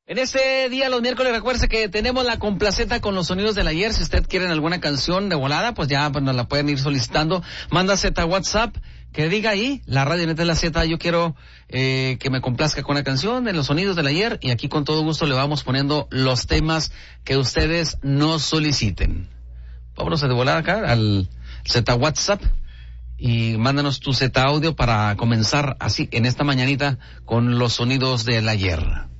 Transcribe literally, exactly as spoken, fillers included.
En este día, los miércoles, recuerde que tenemos la complaceta con los sonidos del ayer. Si usted quiere alguna canción de volada, pues ya pues nos la pueden ir solicitando. Manda Z WhatsApp, que diga ahí, la radio neta es la Z, yo quiero eh, que me complazca con una canción de los sonidos del ayer, y aquí con todo gusto le vamos poniendo los temas que ustedes nos soliciten. Vámonos de volada acá al Z WhatsApp y mándanos tu Z audio para comenzar así en esta mañanita con los sonidos del ayer.